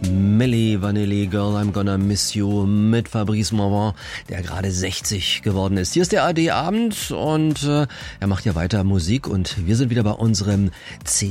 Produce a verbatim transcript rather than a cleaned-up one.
Milli Vanilli, Girl, I'm Gonna Miss You mit Fabrice Morvan, der gerade sechzig geworden ist. Hier ist der A R D Abend und äh, er macht ja weiter Musik und wir sind wieder bei unserem C